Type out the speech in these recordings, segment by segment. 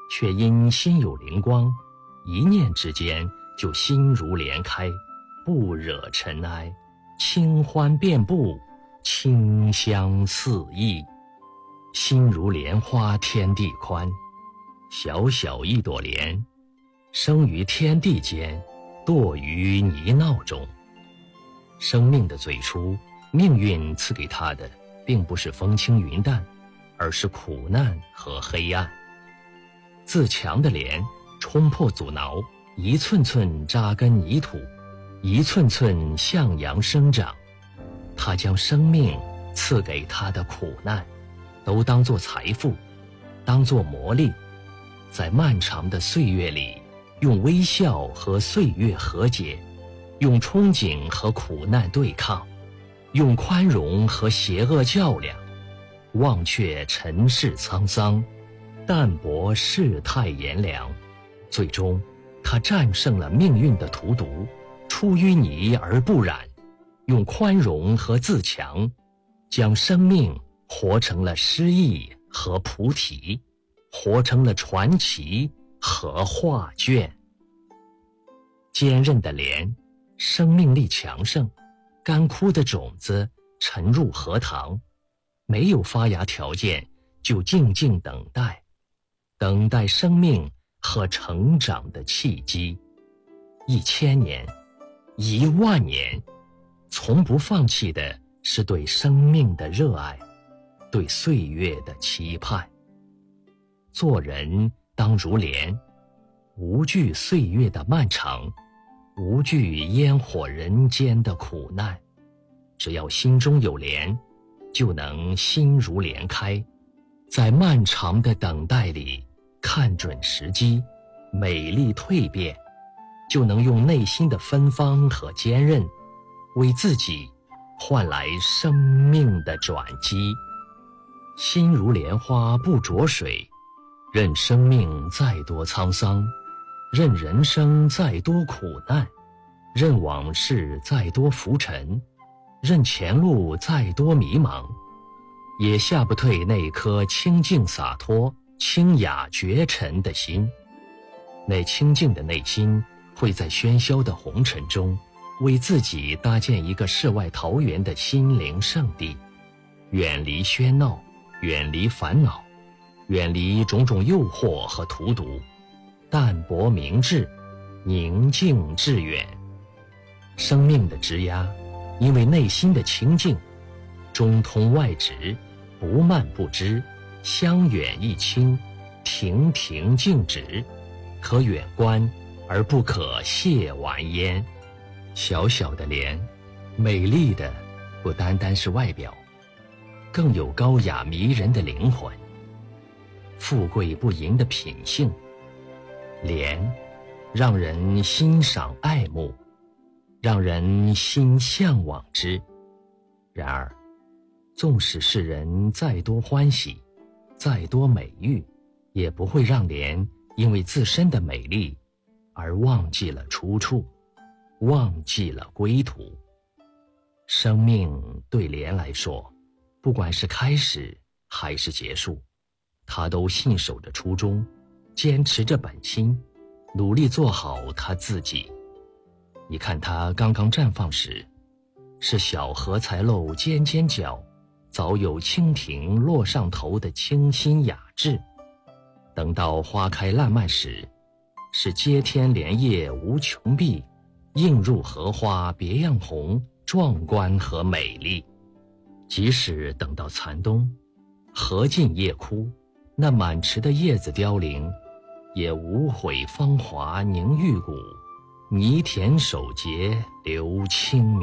却因心有灵光，一念之间就心如莲开，不惹尘埃，清欢遍布，清香四溢。心如莲花天地宽，小小一朵莲，生于天地间，堕于泥淖中。生命的最初，命运赐给他的并不是风轻云淡，而是苦难和黑暗。自强的莲冲破阻挠，一寸寸扎根泥土，一寸寸向阳生长。他将生命赐给他的苦难都当作财富，当作磨砺，在漫长的岁月里，用微笑和岁月和解，用憧憬和苦难对抗，用宽容和邪恶较量，忘却尘世沧桑，淡泊世态炎凉。最终他战胜了命运的荼毒，出淤泥而不染，用宽容和自强，将生命活成了诗意和菩提，活成了传奇和画卷。坚韧的莲，生命力强盛，干枯的种子沉入荷塘，没有发芽条件，就静静等待，等待生命和成长的契机。1000年，10000年，从不放弃的是对生命的热爱，对岁月的期盼。做人当如莲，无惧岁月的漫长，无惧烟火人间的苦难。只要心中有莲，就能心如莲开，在漫长的等待里看准时机，美丽蜕变，就能用内心的芬芳和坚韧，为自己换来生命的转机。心如莲花不着水，任生命再多沧桑，任人生再多苦难，任往事再多浮沉，任前路再多迷茫，也吓不退那颗清净洒脱、清雅绝尘的心。那清净的内心会在喧嚣的红尘中，为自己搭建一个世外桃源的心灵圣地，远离喧闹，远离烦恼，远离种种诱惑和荼毒，淡泊明志，宁静致远。生命的枝桠，因为内心的清净，中通外直，不蔓不枝，香远益清，亭亭净植，可远观而不可亵玩焉。小小的莲，美丽的不单单是外表，更有高雅迷人的灵魂，富贵不淫的品性。莲让人欣赏爱慕，让人心向往之。然而纵使世人再多欢喜，再多美誉，也不会让莲因为自身的美丽而忘记了出处，忘记了归途。生命对莲来说，不管是开始还是结束，他都信守着初衷，坚持着本心，努力做好他自己。你看他刚刚绽放时，是小荷才露尖尖角，早有蜻蜓落上头的清新雅致。等到花开烂漫时，是接天莲叶无穷碧，映入荷花别样红，壮观和美丽。即使等到残冬，荷尽叶枯，那满池的叶子凋零，也无悔芳华凝玉骨，泥田守节留清明。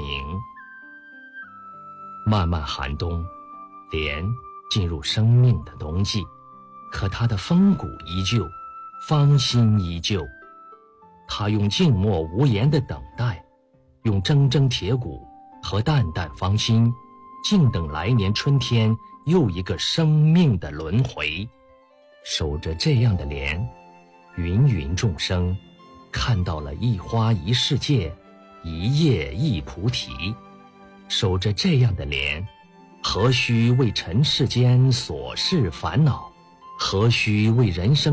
漫漫寒冬，莲进入生命的冬季，可它的风骨依旧，芳心依旧。它用静默无言的等待，用铮铮铁骨和淡淡芳心，静等来年春天又一个生命的轮回。守着这样的莲，芸芸众生看到了一花一世界，一叶一菩提。守着这样的莲，何须为尘世间琐事烦恼，何须为人生